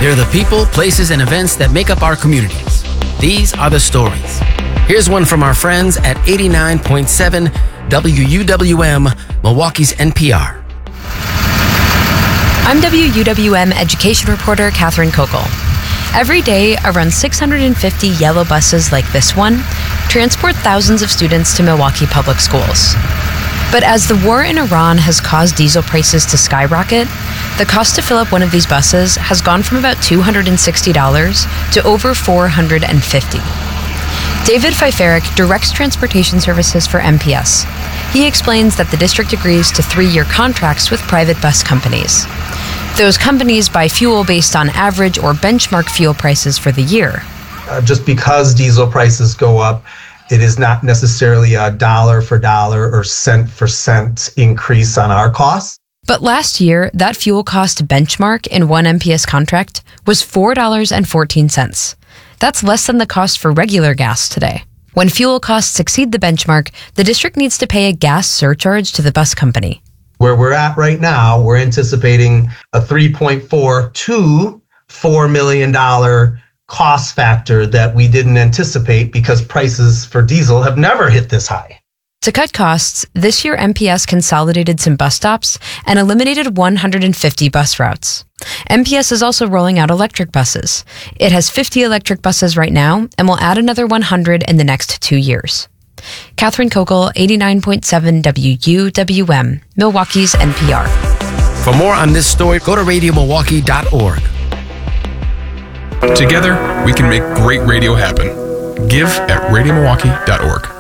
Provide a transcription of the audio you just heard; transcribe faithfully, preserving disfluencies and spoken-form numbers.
They're the people, places, and events that make up our communities. These are the stories. Here's one from our friends at eighty-nine point seven W U W M, Milwaukee's N P R. I'm W U W M education reporter Catherine Kokel. Every day, around six hundred fifty yellow buses like this one transport thousands of students to Milwaukee public schools. But as the war in Iran has caused diesel prices to skyrocket, the cost to fill up one of these buses has gone from about two hundred sixty dollars to over four hundred fifty dollars. David Fiferik directs transportation services for M P S. He explains that the district agrees to three-year contracts with private bus companies. Those companies buy fuel based on average or benchmark fuel prices for the year. Uh, just because diesel prices go up, it is not necessarily a dollar for dollar or cent for cent increase on our costs. But last year, that fuel cost benchmark in one M P S contract was four dollars and fourteen cents. That's less than the cost for regular gas today. When fuel costs exceed the benchmark, the district needs to pay a gas surcharge to the bus company. Where we're at right now, we're anticipating a three point four to four million dollars cost factor that we didn't anticipate because prices for diesel have never hit this high. To cut costs, this year M P S consolidated some bus stops and eliminated one hundred fifty bus routes. M P S is also rolling out electric buses. It has fifty electric buses right now and will add another one hundred in the next two years. Catherine Kokel, eighty-nine point seven W U W M, Milwaukee's N P R. For more on this story, go to radio milwaukee dot org. Together, we can make great radio happen. Give at radio milwaukee dot org.